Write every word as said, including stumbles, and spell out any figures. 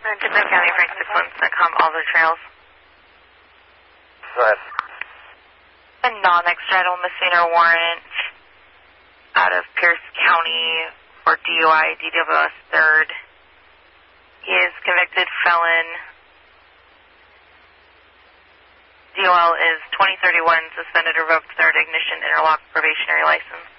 Tippin County, Frank six one dot com, Alder Trails. Go ahead. A non-extradal misdemeanor warrant out of Pierce County for D U I, D W S third. He is convicted felon. D O L is twenty thirty-one, suspended, revoked, third ignition, interlock, probationary license.